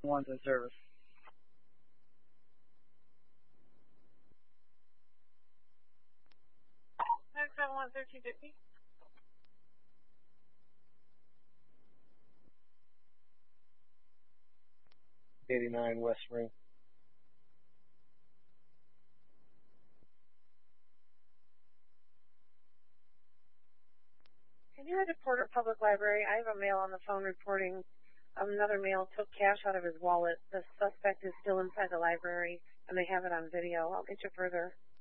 One's in service. Next 71350. '89 West Ring. Can you head to Porter Public Library? I have a male on the phone reporting another male took cash out of his wallet. The suspect is still inside the library, and they have it on video. I'll get you further.